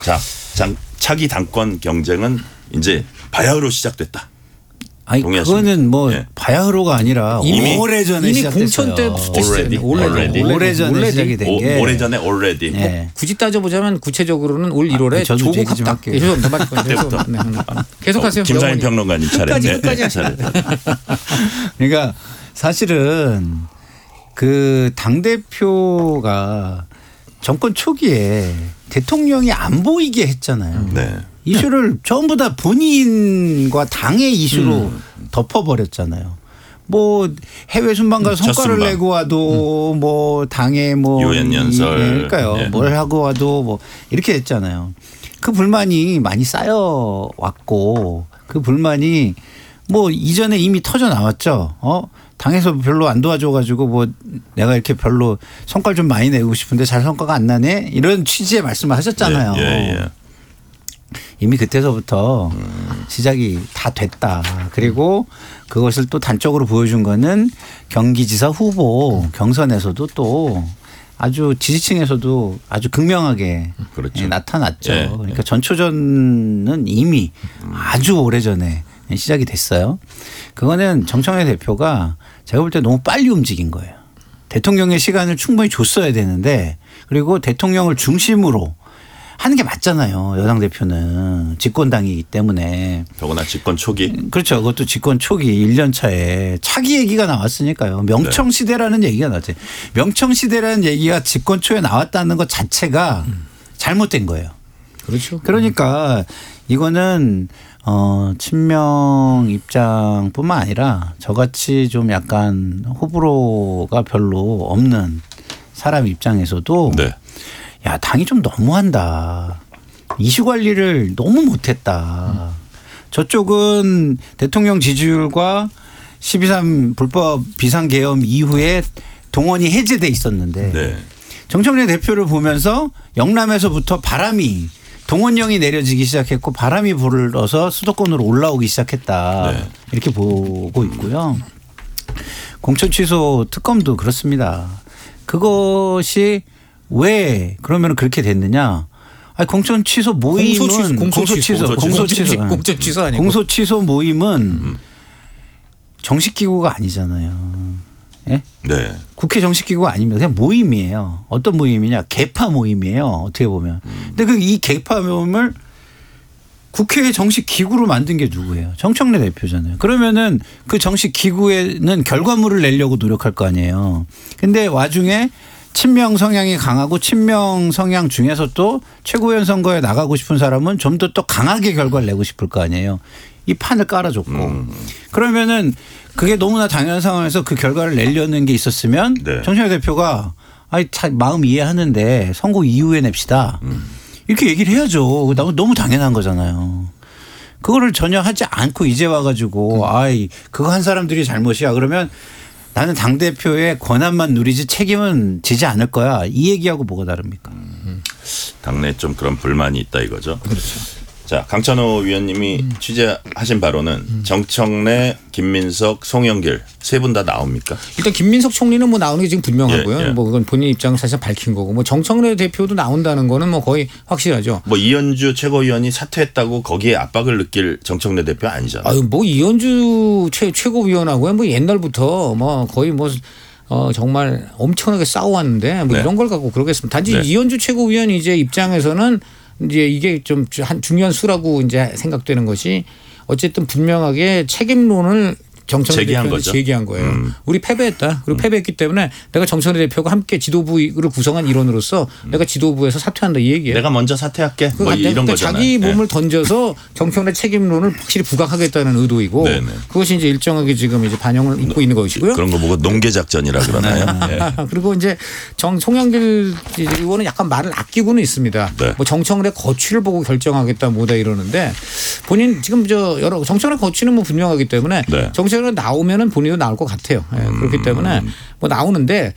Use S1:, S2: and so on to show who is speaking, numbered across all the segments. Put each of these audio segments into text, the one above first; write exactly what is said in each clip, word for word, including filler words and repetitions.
S1: 자, 장, 차기 당권 경쟁은 이제 바야흐로 시작됐다.
S2: 아니
S1: 동의하십니까?
S2: 그거는 뭐
S1: 예.
S2: 바야흐로가 아니라
S1: 이미
S2: 오래전에
S3: 이미
S2: 시작됐어요.
S3: 공천 때부터
S1: Already? Already?
S2: 오래전에 시작이 된 게.
S1: 오래전에 already.
S2: 예.
S3: 굳이 따져보자면 구체적으로는 올 일월에
S2: 아, 저도
S3: 조국
S2: 얘기 좀
S3: 합당.
S2: 할게요.
S3: 예, 죄송합니다.
S1: 그때부터.
S3: 네, 계속하세요.
S1: 어, 김상인
S3: 영원히.
S1: 평론가님
S3: 끝까지
S1: 차례네.
S3: 끝까지
S1: 네, 차례.
S2: 그러니까 사실은 그 당대표가 정권 초기에 대통령이 안 보이게 했잖아요.
S1: 네.
S2: 이슈를 전부 다 본인과 당의 이슈로 음. 덮어버렸잖아요. 뭐 해외 순방 가서
S1: 첫
S2: 성과를
S1: 순방.
S2: 내고 와도 음. 뭐 당에 뭐
S1: 유엔 연설.
S2: 예, 그러니까요.
S1: 예.
S2: 뭘 하고 와도 뭐 이렇게 했잖아요. 그 불만이 많이 쌓여 왔고 그 불만이 뭐 이전에 이미 터져 나왔죠. 어? 당에서 별로 안 도와줘가지고 뭐 내가 이렇게 별로 성과를 좀 많이 내고 싶은데 잘 성과가 안 나네 이런 취지의 말씀을 하셨잖아요.
S1: 예, 예, 예.
S2: 이미 그때서부터 음. 시작이 다 됐다. 그리고 그것을 또 단적으로 보여준 거는 경기지사 후보 경선에서도 또 아주 지지층에서도 아주 극명하게
S1: 그렇죠.
S2: 나타났죠.
S1: 예.
S2: 그러니까 전초전은 이미 아주 오래전에 시작이 됐어요. 그거는 정청래 대표가 제가 볼 때 너무 빨리 움직인 거예요. 대통령의 시간을 충분히 줬어야 되는데 그리고 대통령을 중심으로 하는 게 맞잖아요. 여당 대표는 집권당이기 때문에.
S1: 더구나 집권 초기.
S2: 그렇죠. 그것도 집권 초기 일 년 차에 차기 얘기가 나왔으니까요. 명청시대라는 얘기가 나왔지. 명청시대라는 얘기가 집권 초에 나왔다는 것 자체가 잘못된 거예요.
S3: 그렇죠.
S2: 그러니까 이거는 어, 친명 입장뿐만 아니라 저같이 좀 약간 호불호가 별로 없는 사람 입장에서도
S1: 네.
S2: 야, 당이 좀 너무한다. 이슈 관리를 너무 못했다. 저쪽은 대통령 지지율과 십이 삼 불법 비상계엄 이후에 동원이 해제돼 있었는데
S1: 네.
S2: 정청래 대표를 보면서 영남에서부터 바람이 동원령이 내려지기 시작했고 바람이 불어서 수도권으로 올라오기 시작했다.
S1: 네.
S2: 이렇게 보고 있고요. 공천 취소 특검도 그렇습니다. 그것이 왜 그러면 그렇게 됐느냐? 아니 공천 취소 모임은
S3: 공소 취소,
S2: 공소 취소,
S1: 공소
S2: 공소 취소,
S3: 공천 취소 아니고
S2: 공소 취소 모임은 음. 정식 기구가 아니잖아요. 예?
S1: 네.
S2: 국회 정식 기구가 아닙니다. 그냥 모임이에요. 어떤 모임이냐? 개파 모임이에요. 어떻게 보면. 음. 근데 그 이 개파 모임을 국회의 정식 기구로 만든 게 누구예요? 정청래 대표잖아요. 그러면은 그 정식 기구에는 결과물을 내려고 노력할 거 아니에요. 근데 와중에 친명 성향이 강하고 친명 성향 중에서 또 최고위원 선거에 나가고 싶은 사람은 좀 더 또 강하게 결과를 내고 싶을 거 아니에요. 이 판을 깔아줬고.
S1: 음.
S2: 그러면은 그게 너무나 당연한 상황에서 그 결과를 내려는 게 있었으면
S1: 네.
S2: 정청래 대표가 아니 마음 이해하는데 선거 이후에 냅시다. 음. 이렇게 얘기를 해야죠. 너무 당연한 거잖아요. 그거를 전혀 하지 않고 이제 와가지고 아이 그거 한 사람들이 잘못이야. 그러면 나는 당대표의 권한만 누리지 책임은 지지 않을 거야. 이 얘기하고 뭐가 다릅니까?
S1: 음. 당내에 좀 그런 불만이 있다 이거죠. 그렇죠. 자, 강찬호 위원님이 음. 취재하신 바로는 음. 정청래, 김민석, 송영길 세 분 다 나옵니까?
S3: 일단 김민석 총리는 뭐 나오는 게 지금 분명하고요.
S1: 예, 예.
S3: 뭐 그건 본인 입장을 사실 밝힌 거고 뭐 정청래 대표도 나온다는 거는 뭐 거의 확실하죠.
S1: 뭐 이현주 최고위원이 사퇴했다고 거기에 압박을 느낄 정청래 대표 아니잖아요.
S3: 아유, 뭐 이현주 최, 최고위원하고요. 뭐 옛날부터 뭐 거의 뭐 어, 정말 엄청나게 싸워왔는데 뭐
S1: 네.
S3: 이런 걸 갖고 그러겠습니다. 단지
S1: 네.
S3: 이현주 최고위원 이제 입장에서는 이제 이게 좀 한 중요한 수라고 이제 생각되는 것이 어쨌든 분명하게 책임론을 정청래
S1: 제기한
S3: 대표한테
S1: 거죠.
S3: 제기한 거예요.
S1: 음.
S3: 우리 패배했다. 그리고 패배했기 때문에 내가 정청래 대표가 함께 지도부를 구성한 일원으로서
S1: 음.
S3: 내가 지도부에서 사퇴한다 이 얘기예요.
S1: 내가 먼저 사퇴할게. 뭐
S3: 그러니까
S1: 이런 거잖아요.
S3: 자기 몸을
S1: 네.
S3: 던져서 정청래 책임론을 확실히 부각하겠다는 의도이고
S1: 네네.
S3: 그것이 이제 일정하게 지금 이제 반영을 입고 있는 것이고요.
S1: 그런 거 보고 농계 작전이라 그러나요? 네.
S3: 그리고 이제 정 송영길 의원은 약간 말을 아끼고는 있습니다.
S1: 네.
S3: 뭐 정청래 거취를 보고 결정하겠다 뭐다 이러는데 본인 지금 저 여러 정청래 거취는 뭐 분명하기 때문에
S1: 네.
S3: 정청래 나오면은 본인도 나올 것 같아요. 네.
S1: 음.
S3: 그렇기 때문에 뭐 나오는데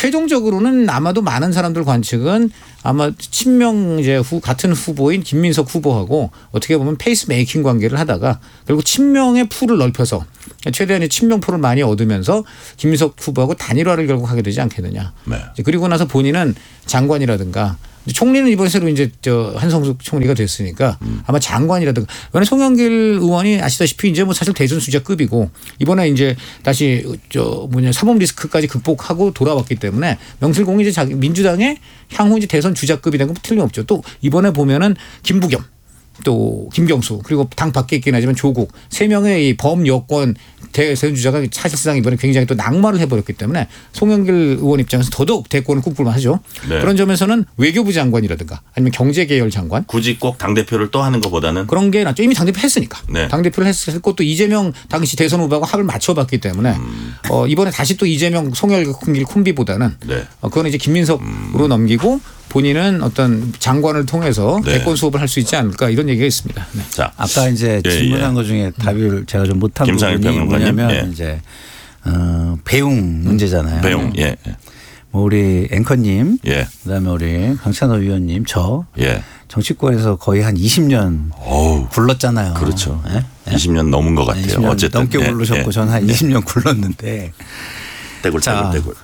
S3: 최종적으로는 아마도 많은 사람들 관측은 아마 친명 이제 후 같은 후보인 김민석 후보하고 어떻게 보면 페이스 메이킹 관계를 하다가 결국 친명의 풀을 넓혀서 최대한의 친명 풀을 많이 얻으면서 김민석 후보하고 단일화를 결국 하게 되지 않겠느냐.
S1: 네.
S3: 그리고 나서 본인은 장관이라든가 총리는 이번에 새로 이제 저 한성숙 총리가 됐으니까
S1: 음.
S3: 아마 장관이라든가 이번에 송영길 의원이 아시다시피 이제 뭐 사실 대선 주자급이고 이번에 이제 다시 저 뭐냐 사법 리스크까지 극복하고 돌아왔기 때문에 명실공히 이제 자기 민주당의 향후 이제 대선 주자급이 된 건 틀림없죠. 또 이번에 보면은 김부겸 또 김경수 그리고 당 밖에 있긴 하지만 조국 세 명의 이 범여권 대선 주자가 사실상 이번에 굉장히 또 낙마를 해버렸기 때문에 송영길 의원 입장에서 더더욱 대권을 꿈꿀만 하죠.
S1: 네.
S3: 그런 점에서는 외교부 장관이라든가 아니면 경제계열 장관
S1: 굳이 꼭 당대표를 또 하는 것보다는
S3: 그런 게 낫죠. 이미 당대표 했으니까.
S1: 네.
S3: 당대표를 했고 또 이재명 당시 대선 후보하고 합을 맞춰봤기 때문에
S1: 음.
S3: 어, 이번에 다시 또 이재명 송영길 콤비보다는
S1: 네.
S3: 어, 그거는 이제 김민석으로 음. 넘기고 본인은 어떤 장관을 통해서
S1: 네.
S3: 대권 수업을 할 수 있지 않을까 이런 얘기가 있습니다. 네.
S1: 자,
S2: 아까 이제
S1: 예,
S2: 질문한
S1: 예.
S2: 것 중에 답을 제가 좀 못한
S1: 김상일
S2: 부분이
S1: 평론가님,
S2: 뭐냐면
S1: 예.
S2: 이제 어, 배웅 문제잖아요.
S1: 배용 예.
S2: 뭐 우리 앵커님,
S1: 예.
S2: 그다음에 우리 강찬호 위원님, 저
S1: 예.
S2: 정치권에서 거의 한 이십 년
S1: 어우.
S2: 굴렀잖아요.
S1: 그렇죠.
S2: 예? 예?
S1: 이십 년 넘은 것 같아요.
S2: 이십 년
S1: 어쨌든
S2: 넘게
S1: 예,
S2: 굴르셨고
S1: 예.
S2: 저는 한 이십 년 굴렀는데
S1: 떼굴
S2: 자.
S1: 떼굴 떼굴.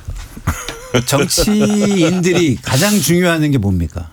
S2: 정치인들이 가장 중요한 게 뭡니까?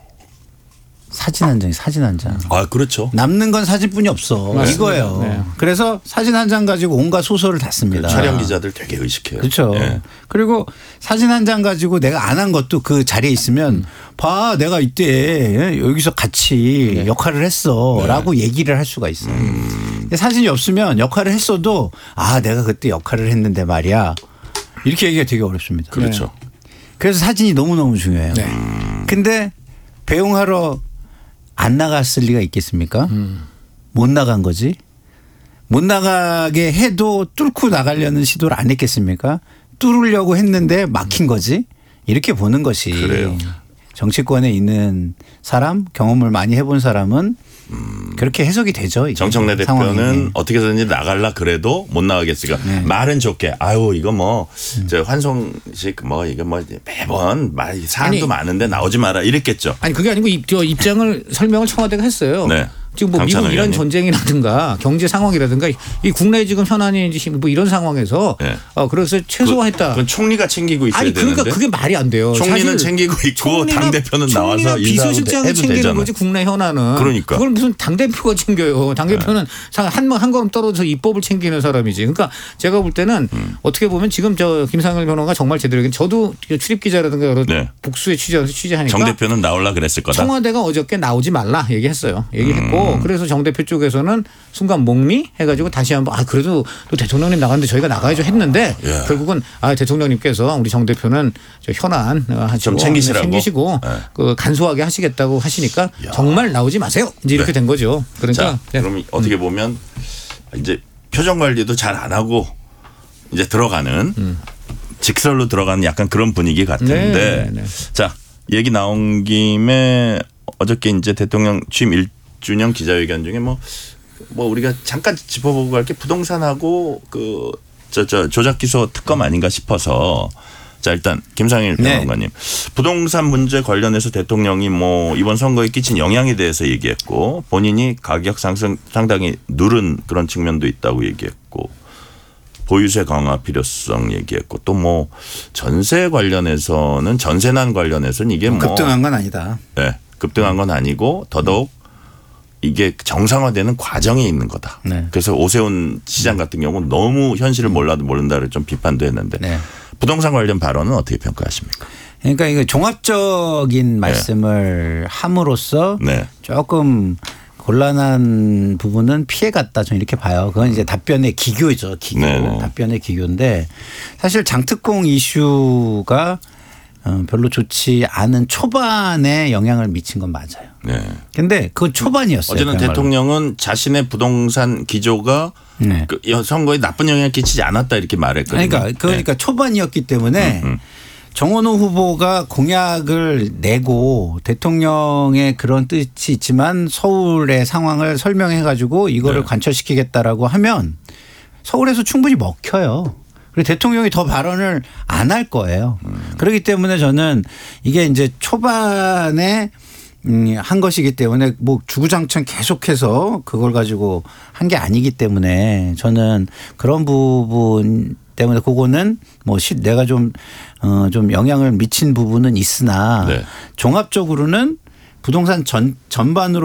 S2: 사진 한 장이 사진 한 장.
S1: 아 그렇죠.
S2: 남는 건 사진뿐이 없어.
S3: 맞습니다.
S2: 이거예요.
S3: 네.
S2: 그래서 사진 한 장 가지고 온갖 소설을 다 씁니다.
S1: 촬영 기자들 되게 의식해요.
S2: 그렇죠.
S1: 예.
S2: 그리고 사진 한 장 가지고 내가 안 한 것도 그 자리에 있으면
S3: 음.
S2: 봐 내가 이때 여기서 같이
S3: 네.
S2: 역할을 했어라고 얘기를 할 수가 있어요.
S1: 음.
S2: 근데 사진이 없으면 역할을 했어도 아 내가 그때 역할을 했는데 말이야 이렇게 얘기가 되게 어렵습니다.
S1: 그렇죠.
S2: 그래서 사진이 너무너무 중요해요.
S3: 네.
S2: 근데 배웅하러 안 나갔을 리가 있겠습니까?
S3: 음.
S2: 못 나간 거지. 못 나가게 해도 뚫고 나가려는 시도를 안 했겠습니까? 뚫으려고 했는데 막힌 거지. 이렇게 보는 것이
S1: 그래요.
S2: 정치권에 있는 사람, 경험을 많이 해본 사람은 그렇게 해석이 되죠. 이게
S1: 정청래
S2: 상황이.
S1: 대표는 어떻게 해서든지 나갈라 그래도 못 나가겠으니까
S2: 네.
S1: 말은 좋게 아유 이거 뭐 저 환송식 뭐 이거 뭐 매번 말 사안도
S3: 아니.
S1: 많은데 나오지 마라 이랬겠죠.
S3: 아니 그게 아니고 입, 저 입장을 설명을 청와대가 했어요.
S1: 네.
S3: 지금 뭐 미국
S1: 강찬호
S3: 이란
S1: 의원님.
S3: 전쟁이라든가 경제 상황이라든가 이 국내 지금 현안이 이제 뭐 이런 상황에서
S1: 네.
S3: 어 그래서 최소화했다.
S1: 그건 총리가 챙기고 있어야
S3: 아니 그러니까
S1: 되는데.
S3: 그게 말이 안 돼요.
S1: 총리는
S3: 사실
S1: 챙기고 있고
S3: 총리가-
S1: 당 대표는 나와서
S3: 총리가 비서실장이
S1: 인사해도
S3: 챙기는
S1: 되잖아요.
S3: 거지 국내 현안은.
S1: 그러니까.
S3: 그걸 무슨 당 대표가 챙겨요. 당 대표는 한 한 걸음 떨어져서 입법을 챙기는 사람이지. 그러니까 제가 볼 때는
S1: 음.
S3: 어떻게 보면 지금 저 김상일 변호가 정말 제대로 저도 출입 기자라든가 여러
S1: 네.
S3: 복수에 취재해서 취재하니까
S1: 정 대표는 나올라 그랬을 거다.
S3: 청와대가 어저께 나오지 말라 얘기했어요. 얘기했고
S1: 음.
S3: 그래서 정 대표 쪽에서는 순간 목미 해가지고 다시 한번 아 그래도 또 대통령님 나갔는데 저희가 나가야죠 했는데
S1: 예.
S3: 결국은 아 대통령님께서 우리 정 대표는 저 현안
S1: 좀 챙기시라고.
S3: 챙기시고
S1: 예.
S3: 그 간소하게 하시겠다고 하시니까 정말 나오지 마세요. 이제 이렇게
S1: 네.
S3: 된 거죠. 그러니까
S1: 자,
S3: 네.
S1: 그럼 어떻게 보면 이제 표정 관리도 잘 안 하고 이제 들어가는 직설로 들어가는 약간 그런 분위기 같은데
S3: 네, 네.
S1: 자 얘기 나온 김에 어저께 이제 대통령 취임 일 주년 기자회견 중에 뭐, 뭐 우리가 잠깐 짚어보고 갈 게 부동산하고 그 저 저 조작 기소 특검 아닌가 싶어서 자 일단 김상일
S2: 네.
S1: 평론가님 부동산 문제 관련해서 대통령이 뭐 이번 선거에 끼친 영향에 대해서 얘기했고 본인이 가격 상승 상당히 누른 그런 측면도 있다고 얘기했고 보유세 강화 필요성 얘기했고 또 뭐 전세 관련해서는 전세난 관련해서는 이게 뭐
S2: 급등한 건 아니다.
S1: 네, 급등한 건 아니고 더더욱 이게 정상화되는 과정에 있는 거다.
S2: 네.
S1: 그래서 오세훈 시장 같은 경우는 너무 현실을 몰라도 모른다를 좀 비판도 했는데
S2: 네.
S1: 부동산 관련 발언은 어떻게 평가하십니까?
S2: 그러니까 이거 종합적인 말씀을 함으로써
S1: 네.
S2: 조금 곤란한 부분은 피해갔다 좀 이렇게 봐요. 그건 이제 답변의 기교죠. 기교.
S1: 네네.
S2: 답변의 기교인데 사실 장특공 이슈가 어, 별로 좋지 않은 초반에 영향을 미친 건 맞아요.
S1: 네.
S2: 근데 그건 초반이었어요.
S1: 어제는
S2: 그야말로.
S1: 대통령은 자신의 부동산 기조가
S2: 네.
S1: 그 선거에 나쁜 영향을 끼치지 않았다 이렇게 말했거든요.
S2: 그러니까 그러니까
S1: 네.
S2: 초반이었기 때문에
S1: 음, 음.
S2: 정원호 후보가 공약을 내고 대통령의 그런 뜻이 있지만 서울의 상황을 설명해 가지고 이거를
S1: 네.
S2: 관철시키겠다라고 하면 서울에서 충분히 먹혀요. 그리고 대통령이 더 발언을 안 할 거예요.
S1: 음.
S2: 그렇기 때문에 저는 이게 이제 초반에 음, 한 것이기 때문에 뭐 주구장창 계속해서 그걸 가지고 한 게 아니기 때문에 저는 그런 부분 때문에 그거는 뭐 시- 내가 좀, 어, 좀 영향을 미친 부분은 있으나
S1: 네.
S2: 종합적으로는 부동산 전, 전반으로